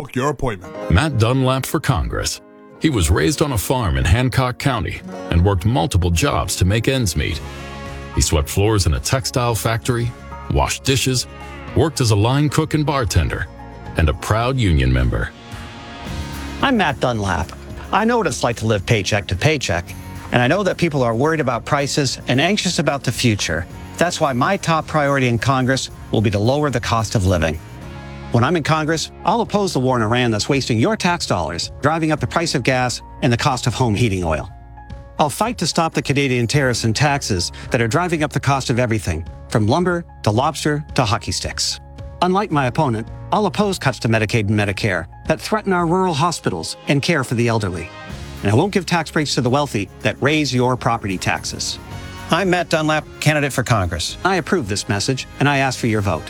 book your appointment. Matt Dunlap for Congress. He was raised on a farm in Hancock County and worked multiple jobs to make ends meet. He swept floors in a textile factory, washed dishes, worked as a line cook and bartender, and a proud union member. I'm Matt Dunlap. I know what it's like to live paycheck to paycheck, and I know that people are worried about prices and anxious about the future. That's why my top priority in Congress will be to lower the cost of living. When I'm in Congress, I'll oppose the war in Iran that's wasting your tax dollars, driving up the price of gas and the cost of home heating oil. I'll fight to stop the Canadian tariffs and taxes that are driving up the cost of everything, from lumber to lobster to hockey sticks. Unlike my opponent, I'll oppose cuts to Medicaid and Medicare that threaten our rural hospitals and care for the elderly. And I won't give tax breaks to the wealthy that raise your property taxes. I'm Matt Dunlap, candidate for Congress. I approve this message, and I ask for your vote.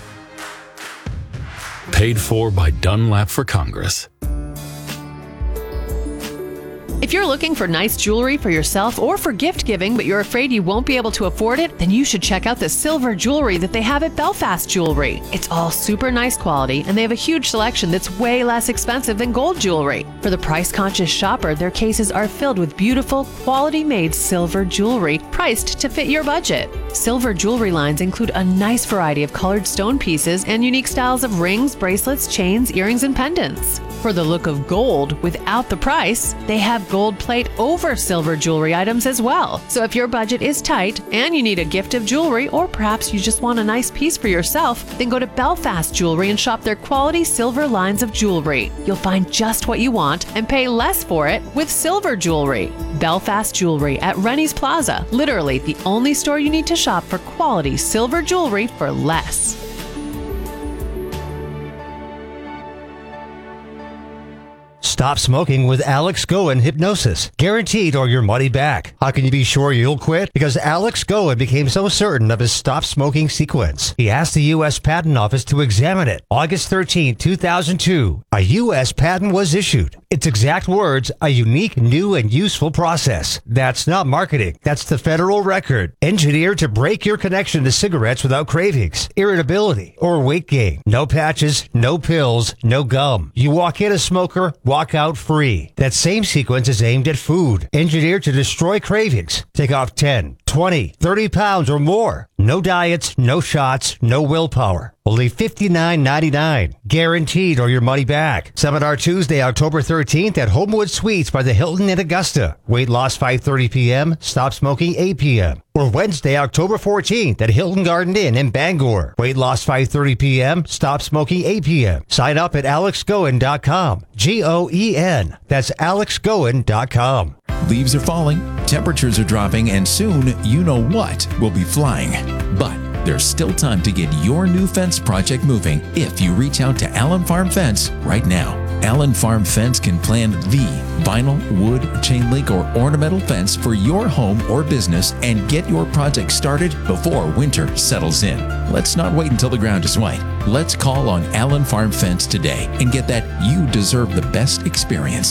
Paid for by Dunlap for Congress. If you're looking for nice jewelry for yourself or for gift giving, but you're afraid you won't be able to afford it, then you should check out the silver jewelry that they have at Belfast Jewelry. It's all super nice quality, and they have a huge selection that's way less expensive than gold jewelry. For the price-conscious shopper, their cases are filled with beautiful, quality-made silver jewelry priced to fit your budget. Silver jewelry lines include a nice variety of colored stone pieces and unique styles of rings, bracelets, chains, earrings, and pendants. For the look of gold without the price, they have gold plate over silver jewelry items as well. So if your budget is tight and you need a gift of jewelry, or perhaps you just want a nice piece for yourself, then go to Belfast Jewelry and shop their quality silver lines of jewelry. You'll find just what you want and pay less for it with silver jewelry. Belfast Jewelry at Rennie's Plaza, literally the only store you need to shop for quality silver jewelry for less. Stop smoking with Alex Goen Hypnosis. Guaranteed or your money back. How can you be sure you'll quit? Because Alex Goen became so certain of his stop smoking sequence. He asked the U.S. Patent Office to examine it. August 13, 2002, a U.S. patent was issued. Its exact words, a unique, new, and useful process. That's not marketing. That's the federal record. Engineered to break your connection to cigarettes without cravings, irritability, or weight gain. No patches, no pills, no gum. You walk in a smoker, walk out free. That same sequence is aimed at food. Engineered to destroy cravings. Take off 10, 20, 30 pounds or more. No diets, no shots, no willpower. Only $59.99. Guaranteed or your money back. Seminar Tuesday, October 13th at Homewood Suites by the Hilton in Augusta. Weight loss 5:30 p.m. Stop smoking 8 p.m. Or Wednesday, October 14th at Hilton Garden Inn in Bangor. Weight loss 5:30 p.m. Stop smoking 8 p.m. Sign up at alexgoen.com. G-O-E-N. That's alexgoen.com. Leaves are falling, temperatures are dropping, and soon you know what will be flying. But there's still time to get your new fence project moving if you reach out to Allen Farm Fence right now. Allen Farm Fence can plan the vinyl, wood, chain link, or ornamental fence for your home or business and get your project started before winter settles in. Let's not wait until the ground is white. Let's call on Allen Farm Fence today and get that you deserve the best experience.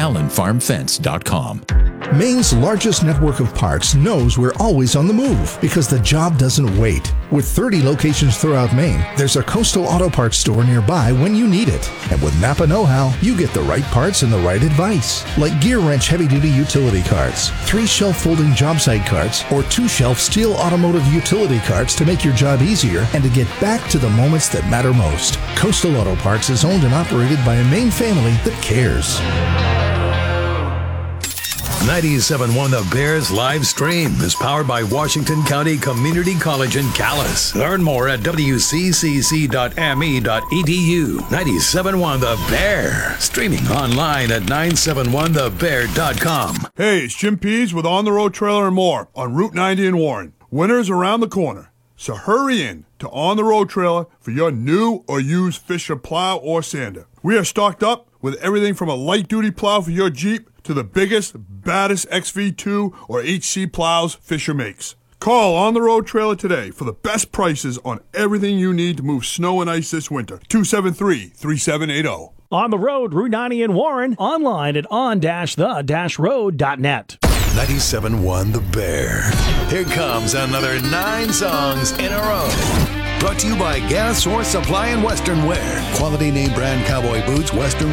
AllenFarmFence.com. Maine's largest network of parks knows we're always on the move because the job doesn't wait. With 30 locations throughout Maine, there's a Coastal Auto Parts store nearby when you need it. And with Napa Know-How, you get the right parts and the right advice. Like Gear Wrench heavy-duty utility carts, 3 shelf folding job site carts, or 2 shelf steel automotive utility carts to make your job easier and to get back to the moments that matter most. Coastal Auto Parts is owned and operated by a Maine family that cares. 97.1 The Bears live stream is powered by Washington County Community College in Calais. Learn more at wccc.me.edu. 97.1 The Bear. Streaming online at 971thebear.com. Hey, it's Jim Pease with On the Road Trailer and More on Route 90 in Warren. Winter's around the corner, so hurry in to On the Road Trailer for your new or used Fisher plow or sander. We are stocked up with everything from a light-duty plow for your Jeep to the biggest, baddest XV2 or HC plows Fisher makes. Call On the Road Trailer today for the best prices on everything you need to move snow and ice this winter. 273-3780. On the road, Route 90 in Warren. Online at on-the-road.net. 97.1 The Bear. Here comes another 9 songs in a row. Brought to you by Gas Source Supply and Western Wear. Quality name brand cowboy boots, Western